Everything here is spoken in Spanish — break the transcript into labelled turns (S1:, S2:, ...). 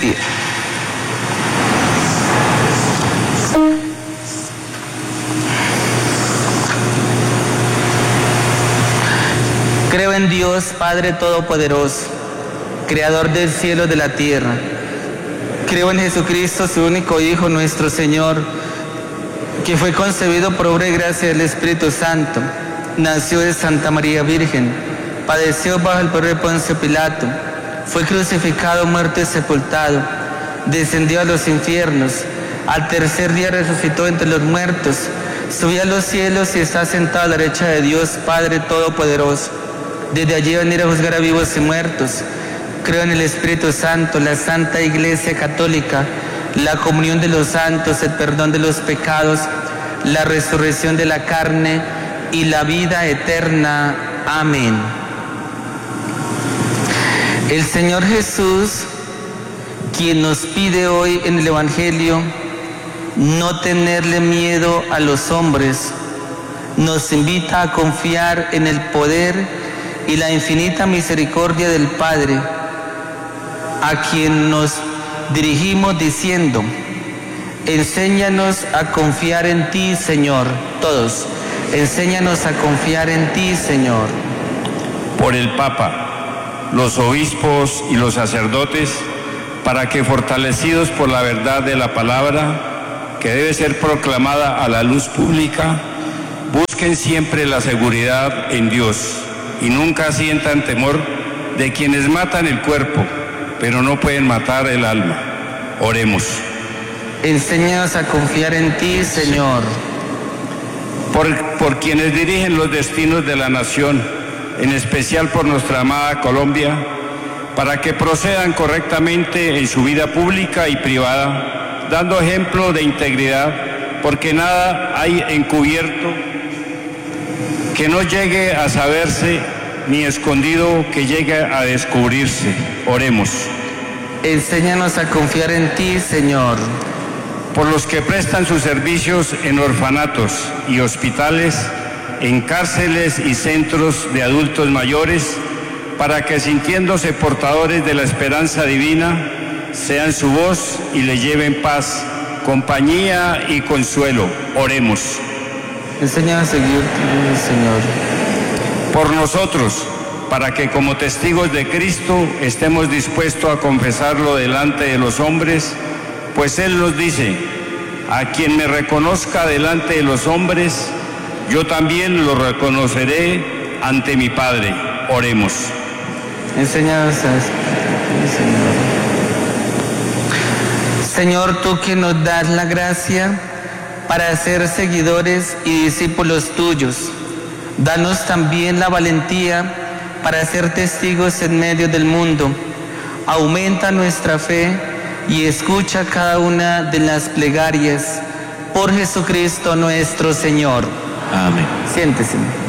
S1: pie. Creo en Dios, Padre Todopoderoso, Creador del cielo y de la tierra. Creo en Jesucristo, su único Hijo, nuestro Señor, que fue concebido por obra y gracia del Espíritu Santo. Nació de Santa María Virgen, padeció bajo el poder de Poncio Pilato, fue crucificado, muerto y sepultado, descendió a los infiernos, al tercer día resucitó entre los muertos, subió a los cielos y está sentado a la derecha de Dios, Padre Todopoderoso. Desde allí venir a juzgar a vivos y muertos. Creo en el Espíritu Santo, la Santa Iglesia Católica, la comunión de los santos, el perdón de los pecados, la resurrección de la carne y la vida eterna. Amén. El Señor Jesús, quien nos pide hoy en el Evangelio no tenerle miedo a los hombres, nos invita a confiar en el poder y la infinita misericordia del Padre, a quien nos dirigimos diciendo: enséñanos a confiar en ti, Señor. Todos, enséñanos a confiar en ti, Señor.
S2: Por el Papa, los obispos y los sacerdotes, para que, fortalecidos por la verdad de la palabra, que debe ser proclamada a la luz pública, busquen siempre la seguridad en Dios y nunca sientan temor de quienes matan el cuerpo, pero no pueden matar el alma. Oremos.
S1: Enséñanos a confiar en ti, Señor.
S2: Por quienes dirigen los destinos de la nación, en especial por nuestra amada Colombia, para que procedan correctamente en su vida pública y privada, dando ejemplo de integridad, porque nada hay encubierto que no llegue a saberse, ni escondido que llegue a descubrirse. Oremos.
S1: Enséñanos a confiar en ti, Señor.
S2: Por los que prestan sus servicios en orfanatos y hospitales, en cárceles y centros de adultos mayores, para que, sintiéndose portadores de la esperanza divina, sean su voz y le lleven paz, compañía y consuelo. Oremos.
S1: Enséñanos a seguirte, Señor.
S2: Por nosotros, para que como testigos de Cristo estemos dispuestos a confesarlo delante de los hombres, pues Él nos dice: a quien me reconozca delante de los hombres, yo también lo reconoceré ante mi Padre. Oremos.
S1: Enséñanos a Señor. Señor, tú que nos das la gracia para ser seguidores y discípulos tuyos, danos también la valentía para ser testigos en medio del mundo. Aumenta nuestra fe y escucha cada una de las plegarias. Por Jesucristo nuestro Señor.
S3: Amén.
S1: Siéntese.